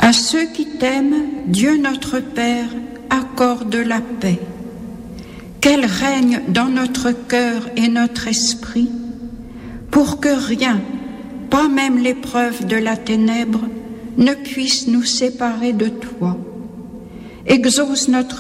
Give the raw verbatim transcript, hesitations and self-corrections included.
À ceux qui t'aiment, Dieu notre Père accorde la paix. Qu'elle règne dans notre cœur et notre esprit, pour que rien, pas même l'épreuve de la ténèbre, ne puisse nous séparer de toi. Exauce notre